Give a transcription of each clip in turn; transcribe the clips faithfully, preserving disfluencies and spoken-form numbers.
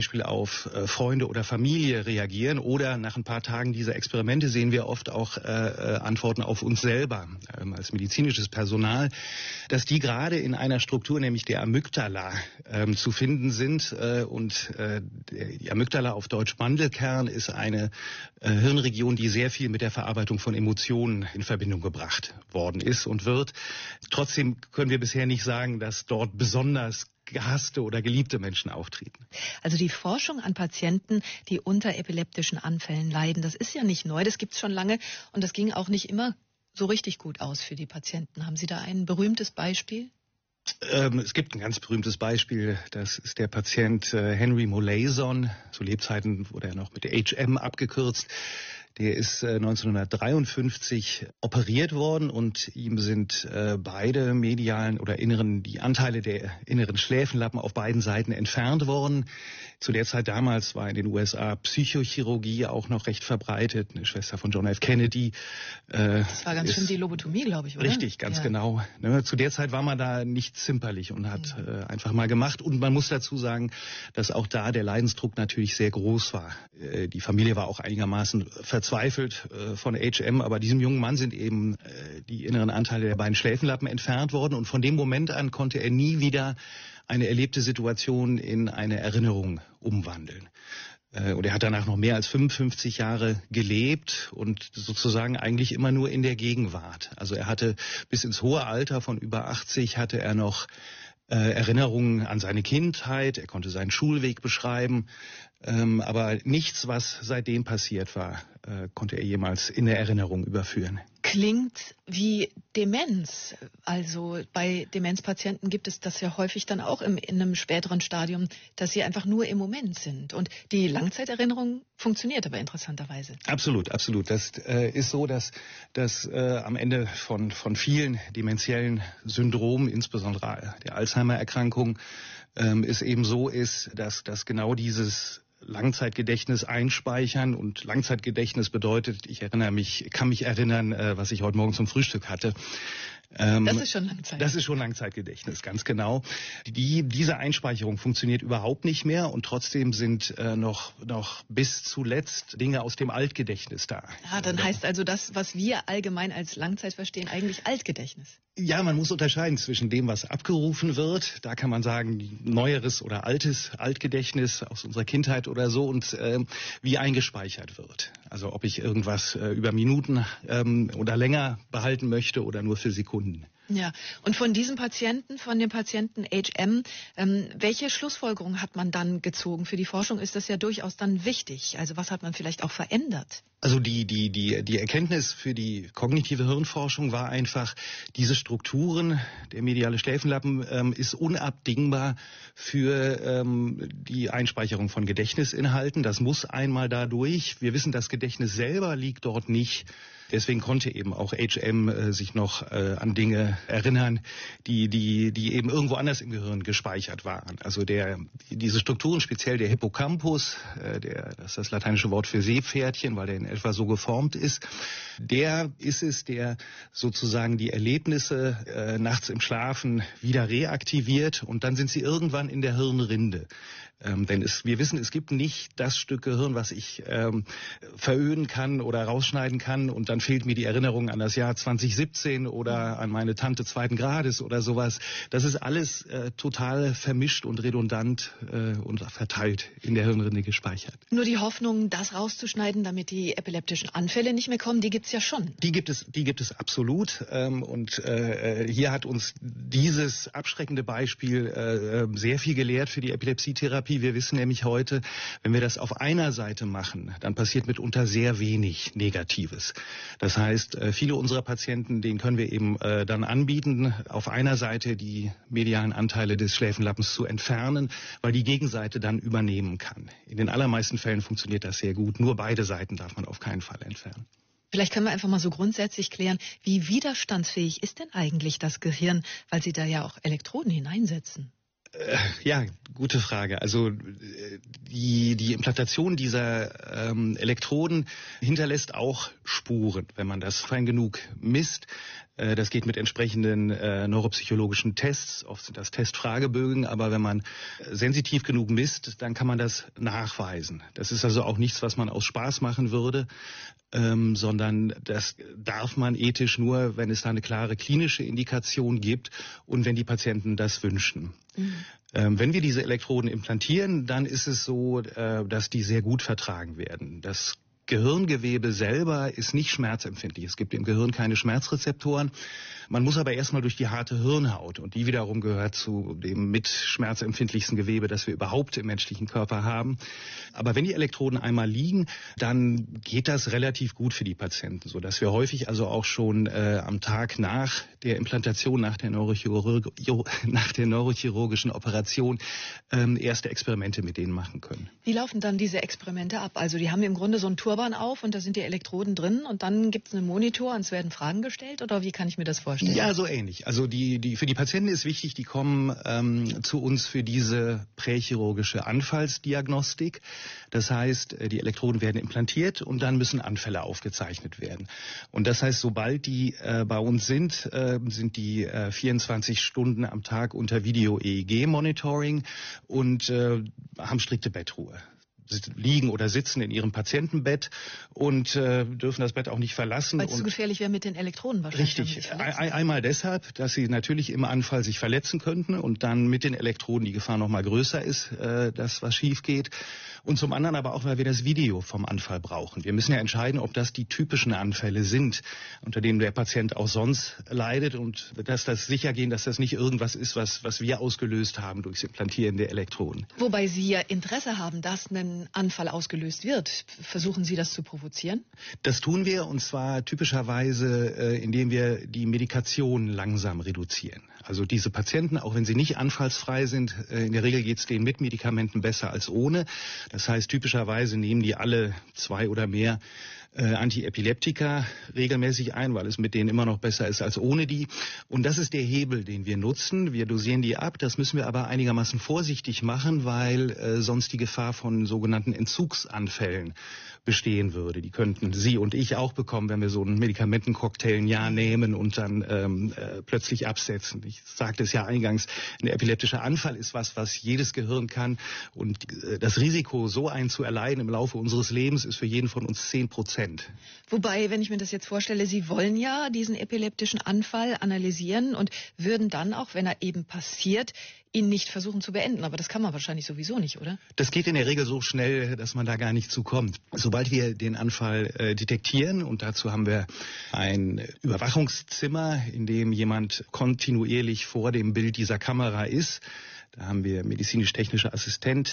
Beispiel auf äh, Freunde oder Familie reagieren oder nach ein paar Tagen dieser Experimente sehen wir oft auch äh, äh, Antworten auf uns selber ähm, als medizinisches Personal, dass die gerade in einer Struktur, nämlich der Amygdala, ähm, zu finden sind äh, und äh, die Amygdala auf Deutsch Mandelkern ist eine äh, Hirnregion, die sehr viel mit der Verarbeitung von Emotionen in Verbindung gebracht worden ist und wird. Trotzdem können wir bisher nicht sagen, dass dort besonders gehasste oder geliebte Menschen auftreten. Also die Forschung an Patienten, die unter epileptischen Anfällen leiden, das ist ja nicht neu, das gibt es schon lange und das ging auch nicht immer so richtig gut aus für die Patienten. Haben Sie da ein berühmtes Beispiel? Ähm, es gibt ein ganz berühmtes Beispiel, das ist der Patient äh, Henry Molaison. Zu Lebzeiten wurde er noch mit H M abgekürzt. Der ist äh, neunzehnhundertdreiundfünfzig operiert worden und ihm sind äh, beide medialen oder inneren, die Anteile der inneren Schläfenlappen auf beiden Seiten entfernt worden. Zu der Zeit damals war in den U S A Psychochirurgie auch noch recht verbreitet. Eine Schwester von John F. Kennedy. Äh, das war ganz schön die Lobotomie, glaube ich, oder? Richtig, ganz ja. genau. Ne, zu der Zeit war man da nicht zimperlich und hat mhm. äh, einfach mal gemacht. Und man muss dazu sagen, dass auch da der Leidensdruck natürlich sehr groß war. Äh, die Familie war auch einigermaßen verzweifelt äh, von H M, aber diesem jungen Mann sind eben äh, die inneren Anteile der beiden Schläfenlappen entfernt worden. Und von dem Moment an konnte er nie wieder eine erlebte Situation in eine Erinnerung umwandeln. Und er hat danach noch mehr als fünfundfünfzig Jahre gelebt und sozusagen eigentlich immer nur in der Gegenwart. Also er hatte bis ins hohe Alter von über achtzig hatte er noch äh, Erinnerungen an seine Kindheit. Er konnte seinen Schulweg beschreiben. Ähm, aber nichts, was seitdem passiert war, äh, konnte er jemals in der Erinnerung überführen. Klingt wie Demenz. Also bei Demenzpatienten gibt es das ja häufig dann auch im, in einem späteren Stadium, dass sie einfach nur im Moment sind. Und die Langzeiterinnerung funktioniert aber interessanterweise. Absolut, absolut. Das äh, ist so, dass, dass äh, am Ende von, von vielen dementiellen Syndromen, insbesondere der Alzheimer-Erkrankung, ähm, es eben so ist, dass, dass genau dieses Langzeitgedächtnis einspeichern und Langzeitgedächtnis bedeutet, ich erinnere mich, kann mich erinnern, äh, was ich heute Morgen zum Frühstück hatte. Ähm, das ist schon Langzeit. Das ist schon Langzeitgedächtnis, ganz genau. Die, diese Einspeicherung funktioniert überhaupt nicht mehr und trotzdem sind äh, noch, noch bis zuletzt Dinge aus dem Altgedächtnis da. Ja, dann heißt also das, was wir allgemein als Langzeit verstehen, eigentlich Altgedächtnis. Ja, man muss unterscheiden zwischen dem, was abgerufen wird. Da kann man sagen, neueres oder altes Altgedächtnis aus unserer Kindheit oder so und äh, wie eingespeichert wird. Also ob ich irgendwas äh, über Minuten ähm, oder länger behalten möchte oder nur für Sekunden. Ja, und von diesem Patienten, von dem Patienten H M, ähm, welche Schlussfolgerung hat man dann gezogen? Für die Forschung ist das ja durchaus dann wichtig. Also was hat man vielleicht auch verändert? Also die, die, die, die Erkenntnis für die kognitive Hirnforschung war einfach, diese Strukturen, der mediale Schläfenlappen, ähm, ist unabdingbar für ähm, die Einspeicherung von Gedächtnisinhalten. Das muss einmal dadurch. Wir wissen, das Gedächtnis selber liegt dort nicht. Deswegen konnte eben auch H M äh, sich noch äh, an Dinge erinnern, die, die, die eben irgendwo anders im Gehirn gespeichert waren. Also der, diese Strukturen, speziell der Hippocampus, äh, der, das ist das lateinische Wort für Seepferdchen, weil der in etwa so geformt ist, der ist es, der sozusagen die Erlebnisse äh, nachts im Schlafen wieder reaktiviert und dann sind sie irgendwann in der Hirnrinde. Ähm, denn es, wir wissen, es gibt nicht das Stück Gehirn, was ich ähm, veröden kann oder rausschneiden kann und dann fehlt mir die Erinnerung an das Jahr zwanzig siebzehn oder an meine Tante zweiten Grades oder sowas. Das ist alles äh, total vermischt und redundant äh, und verteilt in der Hirnrinde gespeichert. Nur die Hoffnung, das rauszuschneiden, damit die epileptischen Anfälle nicht mehr kommen, die gibt's ja schon. Die gibt es, die gibt es absolut. Ähm, und äh, hier hat uns dieses abschreckende Beispiel äh, sehr viel gelehrt für die Epilepsietherapie. Wir wissen nämlich heute, wenn wir das auf einer Seite machen, dann passiert mitunter sehr wenig Negatives. Das heißt, viele unserer Patienten, denen können wir eben äh, dann anbieten, auf einer Seite die medialen Anteile des Schläfenlappens zu entfernen, weil die Gegenseite dann übernehmen kann. In den allermeisten Fällen funktioniert das sehr gut. Nur beide Seiten darf man auf keinen Fall entfernen. Vielleicht können wir einfach mal so grundsätzlich klären, wie widerstandsfähig ist denn eigentlich das Gehirn, weil Sie da ja auch Elektroden hineinsetzen? Ja, gute Frage. Also Die, die Implantation dieser ähm, Elektroden hinterlässt auch Spuren, wenn man das fein genug misst. Äh, das geht mit entsprechenden äh, neuropsychologischen Tests. Oft sind das Testfragebögen, aber wenn man sensitiv genug misst, dann kann man das nachweisen. Das ist also auch nichts, was man aus Spaß machen würde, ähm, sondern das darf man ethisch nur, wenn es da eine klare klinische Indikation gibt und wenn die Patienten das wünschen. Mhm. Ähm, wenn wir diese Elektroden implantieren, dann ist es so, äh, dass die sehr gut vertragen werden. Das Gehirngewebe selber ist nicht schmerzempfindlich. Es gibt im Gehirn keine Schmerzrezeptoren. Man muss aber erstmal durch die harte Hirnhaut und die wiederum gehört zu dem mit schmerzempfindlichsten Gewebe, das wir überhaupt im menschlichen Körper haben. Aber wenn die Elektroden einmal liegen, dann geht das relativ gut für die Patienten, sodass wir häufig also auch schon äh, am Tag nach der Implantation, nach der, Neurochirurg nach der neurochirurgischen Operation ähm, erste Experimente mit denen machen können. Wie laufen dann diese Experimente ab? Also die haben im Grunde so ein Turban auf und da sind die Elektroden drin und dann gibt es einen Monitor und es werden Fragen gestellt oder wie kann ich mir das vorstellen? Ja, so ähnlich. Also die, die, für die Patienten ist wichtig, die kommen ähm, zu uns für diese prächirurgische Anfallsdiagnostik. Das heißt, die Elektroden werden implantiert und dann müssen Anfälle aufgezeichnet werden. Und das heißt, sobald die äh, bei uns sind, äh, sind die äh, vierundzwanzig Stunden am Tag unter Video-E E G-Monitoring und äh, haben strikte Bettruhe. Liegen oder sitzen in ihrem Patientenbett und äh, dürfen das Bett auch nicht verlassen. Weil es zu gefährlich wäre mit den Elektroden wahrscheinlich. Richtig. Ein, einmal deshalb, dass sie natürlich im Anfall sich verletzen könnten und dann mit den Elektroden die Gefahr noch mal größer ist, äh, dass was schief geht. Und zum anderen aber auch, weil wir das Video vom Anfall brauchen. Wir müssen ja entscheiden, ob das die typischen Anfälle sind, unter denen der Patient auch sonst leidet und dass das sicher gehen, dass das nicht irgendwas ist, was, was wir ausgelöst haben durchs Implantieren der Elektroden. Wobei Sie ja Interesse haben, dass ein Anfall ausgelöst wird. Versuchen Sie das zu provozieren? Das tun wir und zwar typischerweise, äh, indem wir die Medikation langsam reduzieren. Also diese Patienten, auch wenn sie nicht anfallsfrei sind, äh, in der Regel geht es denen mit Medikamenten besser als ohne. Das heißt, typischerweise nehmen die alle zwei oder mehr äh, Antiepileptika regelmäßig ein, weil es mit denen immer noch besser ist als ohne die. Und das ist der Hebel, den wir nutzen. Wir dosieren die ab. Das müssen wir aber einigermaßen vorsichtig machen, weil äh, sonst die Gefahr von sogenannten Entzugsanfällen bestehen würde. Die könnten Sie und ich auch bekommen, wenn wir so einen Medikamentencocktail ein Jahr nehmen und dann ähm, äh, plötzlich absetzen. Ich sagte es ja eingangs, ein epileptischer Anfall ist was, was jedes Gehirn kann. Und äh, das Risiko, so einen zu erleiden im Laufe unseres Lebens, ist für jeden von uns zehn Prozent. Wobei, wenn ich mir das jetzt vorstelle, Sie wollen ja diesen epileptischen Anfall analysieren und würden dann auch, wenn er eben passiert, ihn nicht versuchen zu beenden. Aber das kann man wahrscheinlich sowieso nicht, oder? Das geht in der Regel so schnell, dass man da gar nicht zukommt. Sobald wir den Anfall äh, detektieren, und dazu haben wir ein Überwachungszimmer, in dem jemand kontinuierlich vor dem Bild dieser Kamera ist, da haben wir medizinisch-technische Assistent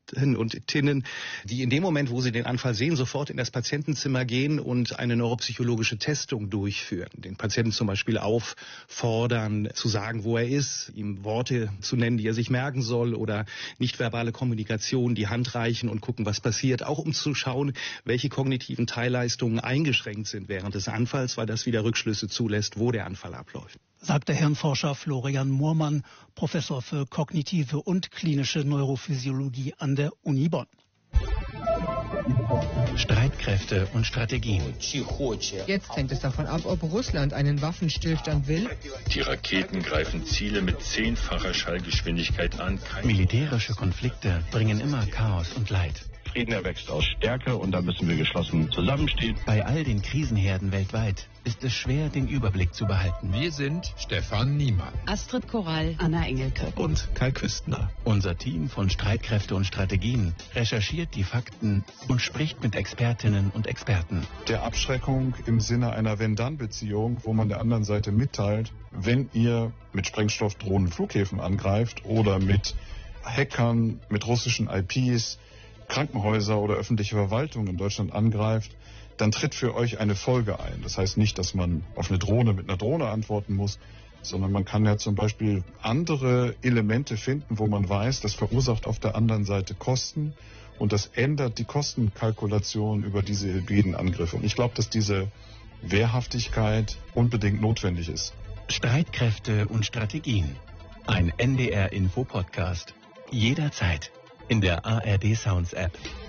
und Tinnen, die in dem Moment, wo sie den Anfall sehen, sofort in das Patientenzimmer gehen und eine neuropsychologische Testung durchführen. Den Patienten zum Beispiel auffordern, zu sagen, wo er ist, ihm Worte zu nennen, die er sich merken soll oder nichtverbale Kommunikation, die Hand reichen und gucken, was passiert. Auch um zu schauen, welche kognitiven Teilleistungen eingeschränkt sind während des Anfalls, weil das wieder Rückschlüsse zulässt, wo der Anfall abläuft. Sagt der Hirnforscher Florian Moormann, Professor für kognitive und klinische Neurophysiologie an der Uni Bonn. Streitkräfte und Strategien. Jetzt hängt es davon ab, ob Russland einen Waffenstillstand will. Die Raketen greifen Ziele mit zehnfacher Schallgeschwindigkeit an. Militärische Konflikte bringen immer Chaos und Leid. Frieden erwächst aus Stärke und da müssen wir geschlossen zusammenstehen. Bei all den Krisenherden weltweit ist es schwer, den Überblick zu behalten. Wir sind Stefan Niemann, Astrid Korall, Anna Engelke und Kai Küstner. Unser Team von Streitkräfte und Strategien recherchiert die Fakten und spricht mit Expertinnen und Experten. Der Abschreckung im Sinne einer Wenn-Dann-Beziehung, wo man der anderen Seite mitteilt, wenn ihr mit Sprengstoffdrohnen Flughäfen angreift oder mit Hackern, mit russischen I Ps, Krankenhäuser oder öffentliche Verwaltung in Deutschland angreift, dann tritt für euch eine Folge ein. Das heißt nicht, dass man auf eine Drohne mit einer Drohne antworten muss, sondern man kann ja zum Beispiel andere Elemente finden, wo man weiß, das verursacht auf der anderen Seite Kosten und das ändert die Kostenkalkulation über diese hybriden Angriffe. Und ich glaube, dass diese Wehrhaftigkeit unbedingt notwendig ist. Streitkräfte und Strategien. Ein N D R-Info-Podcast. Jederzeit. in der A R D Sounds App.